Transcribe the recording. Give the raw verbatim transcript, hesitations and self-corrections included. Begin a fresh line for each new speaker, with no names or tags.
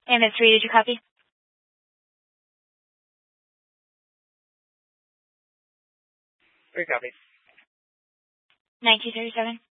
And then three, did you copy?
Three copies.
nineteen thirty-seven.